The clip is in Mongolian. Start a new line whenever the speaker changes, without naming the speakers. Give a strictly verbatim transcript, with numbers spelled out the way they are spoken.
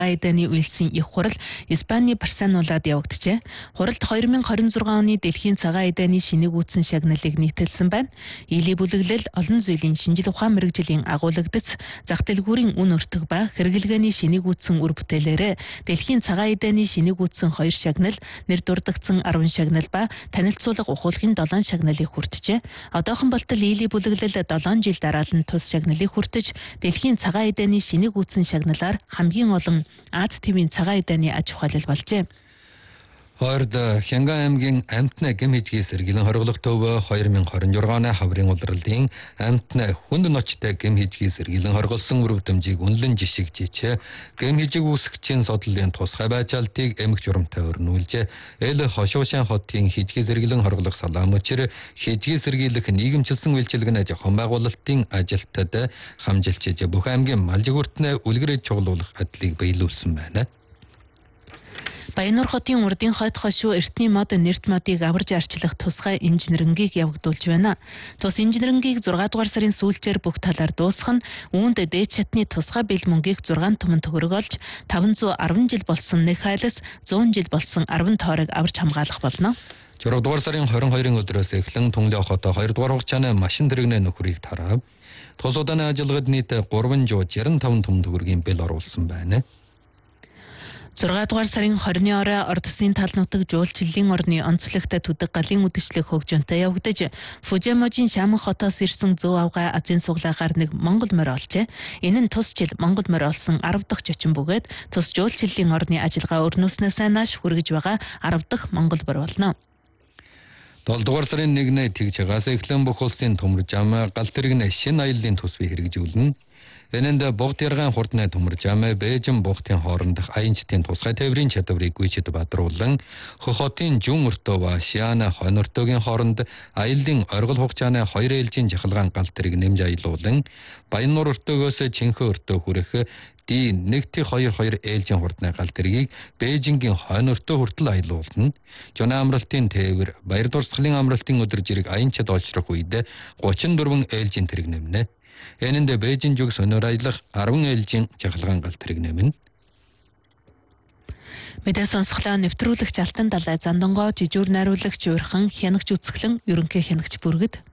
Айданы үйлсийн их хурал Испани Барселоналад явагджээ. Хуралд two thousand twenty-six оны Дэлхийн цагаан айданы шинийг үүссэн шагналыг нийтэлсэн байна. Ийлийн бүлэглэл олон зүйлийн шинжил ухаан мэргэжлийн агуулгадац зах дэлгүүрийн үн өртөг ба хэрэглгээний шинийг үүссэн үр бүтээлээрээ Дэлхийн цагаан айданы шинийг үүссэн хоёр шагнал, нэр дурдгдсан ten шагнал ба танилцуулга ухуулгын seven шагналыг хүртжээ. Одоохон болтол ийлийн бүлэглэл seven жил дараалан тус шагналыг хүртэж Дэлхийн цагаан айданы шинийг үүссэн шагналаар хамгийн олон Аз тивийн цагаан айдааны аж ахуйлал болжээ.
Хоёрд Хянган аймгийн амтны гэм хижгийн сэргийлэн хоригдлох төв twenty twenty-six оны хаврын улирлын амтны хүнд ночтой гэм хижгийн сэргийлэн хоригдсон үр бүтэмжийг үнэлэн жишгжээч. Гэм хижиг үүсгчийн содлын тусгай байцаалтыг эмх журамтай өрнүүлжээ. Эл хошуушаан хотын хижгийн сэргийлэн хоригдлох салаан мөчөр хижгийн сэргийлэх нийгэмчилсэн үйлчилгээн зохион байгуулалтын ажилтнад хамжилчиж бүх аймгийн малжигүртнээ үлгэрэж чуглуулах адлыг биелүүлсэн байна. Баяннуур хотын урдын хойд хошуу эртний мод нэрт модыг аварж арчлах тусгай инженерингийг явагдуулж байна. Тус инженерингийг six дугаар сарын сүүлчээр бүх талаар дуусгах нь үүнд дээд шатны тусгай бэл мөнгийг six түмэн төгрөг олж five hundred ten жил болсон нэг хайлас one hundred жил болсон ten тойрог аварж хамгаалах болно. six дугаар сарын twenty-second өдрөөс эхлэн Түнглээ хотоо two дугаар хугацааны машин тэрэгний нөхрийг тарав. Тус удааны ажиллагад нийт three hundred sixty-five түмэн төгрөгийн бэл оруулсан байна. six дугаар сарын twenty-ны орой орд тусын тал нутаг жуулчлалын орны онцлогтой төдөг галын үдшилэг хөгжөөнтэй явагдаж Фужиможийн Шаман хотоос ирсэн зөв авгай азийн суглаагаар нэг Монгол морь олжээ. Энэ нь тус жил Монгол морь олсон ten дахь жочин бөгөөд тус жуулчлалын орны ажиллагаа өрнөөснөөс нааш хүргэж байгаа ten дахь Монгол морь болно. seven дугаар сарын one-ны тэгж хагаас эхлэн бүх улсын төмөрж ам гал тэрэгнэ шинэ аяллаа төсвийг хэрэгжүүлнэ. Энэнд богд яргаан хурдны төмөрж ам Бээжин богдын хоорондох аянчтын тусгай тээврийн чадварыг гүйцэд бадруулан хохотын жүн өртөө ба Шиана хонь өртөөгийн хооронд аяллаа оргил хугацааны two ээлжийн жахалгаан гал тэрэг нэмж аялуулан Баяннуур өртөөгөөс Чинхэ өртөө хүрэх ди one two two ээлжийн хурдны гал тэргийг Бээжингийн хонь өртөө хүртэл аялуулна. Жон амралтын тээвэр баяр дурсгалын амралтын өдөр жирэг аянчад олшрох үед thirty-four ээлжийн тэрэг нэмнэ. Энэнд Бээжин жүг сонор аялах ten ээлжийн жахалгаан гал тэрэг нэмнэ. Мэдээ сонсголоо нэвтрүүлэгч Алтан далай Зандонгоо жижүүр найруулагч Уурхан хянагч үцгэлэн ерөнхий хянагч бүргэд